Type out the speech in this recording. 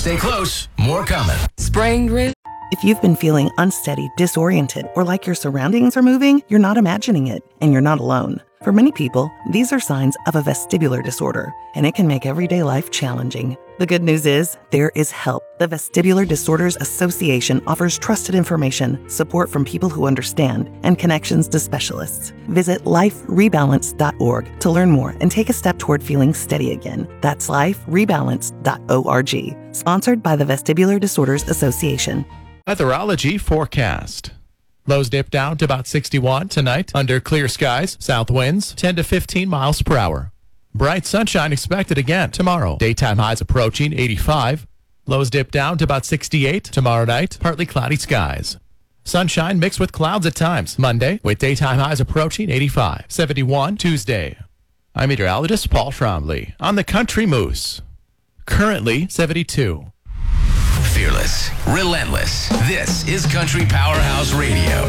Stay close. More coming. Sprained wrist. If you've been feeling unsteady, disoriented, or like your surroundings are moving, you're not imagining it, and you're not alone. For many people, these are signs of a vestibular disorder, and it can make everyday life challenging. The good news is, there is help. The Vestibular Disorders Association offers trusted information, support from people who understand, and connections to specialists. Visit liferebalance.org to learn more and take a step toward feeling steady again. That's liferebalance.org. Sponsored by the Vestibular Disorders Association. Weatherology forecast. Lows dip down to about 61 tonight under clear skies. South winds 10 to 15 miles per hour. Bright sunshine expected again tomorrow. Daytime highs approaching 85. Lows dip down to about 68 tomorrow night. Partly cloudy skies. Sunshine mixed with clouds at times. Monday with daytime highs approaching 85. 71 Tuesday. I'm meteorologist Paul Trombley on the Country Moose. Currently 72. Fearless, relentless. This is Country Powerhouse Radio.